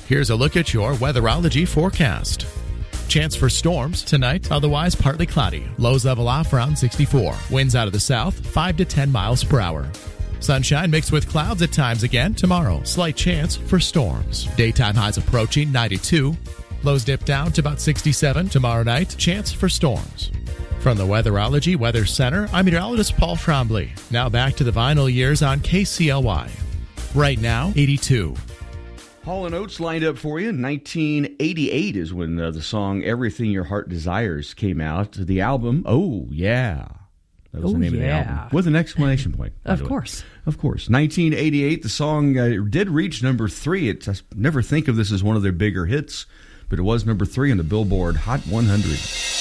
Here's a look at your weatherology forecast. Chance for storms tonight, otherwise partly cloudy. Lows level off around 64. Winds out of the south, 5 to 10 miles per hour. Sunshine mixed with clouds at times again tomorrow. Slight chance for storms. Daytime highs approaching 92. Lows dip down to about 67 tomorrow night. Chance for storms. From the Weatherology Weather Center, I'm meteorologist Paul Trombley. Now back to the vinyl years on KCLY. Right now, 82. Hall & Oates lined up for you. 1988 is when the song Everything Your Heart Desires came out. The album, Oh Yeah. That was the name of the album. With an exclamation point. Of course. Of course. 1988, the song did reach number 3. I never think of this as one of their bigger hits, but it was number 3 on the Billboard Hot 100.